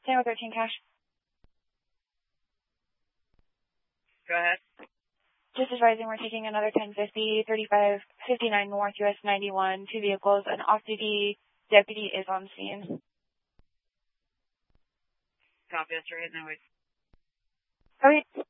San Diego 13 cash. Go ahead. Just advising we're taking another 1050, 3559 North US 91, 2 vehicles. An off-duty deputy is on scene. Copy, that's right. No, wait. Okay.